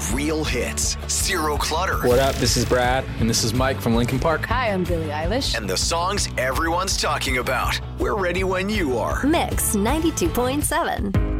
Real hits, zero clutter. What up? This is Brad, and this is Mike from Linkin Park. Hi, I'm Billie Eilish. And the songs everyone's talking about. We're ready when you are. Mix 92.7.